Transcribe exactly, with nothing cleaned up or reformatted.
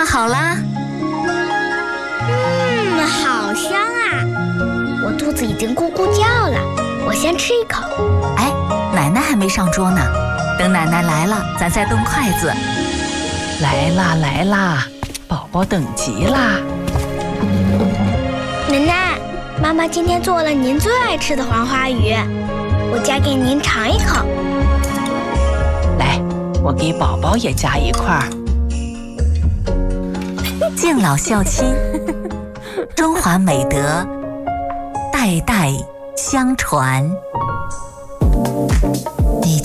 烫好啦。 嗯，好香啊！我肚子已经咕咕叫了，我先吃一口。 哎，奶奶还没上桌呢，等奶奶来了，咱再动筷子。 来啦来啦，宝宝等急啦！ 奶奶，妈妈今天做了您最爱吃的黄花鱼，我夹给您尝一口。 来，我给宝宝也夹一块儿。 敬老孝亲，中华美德代代相传。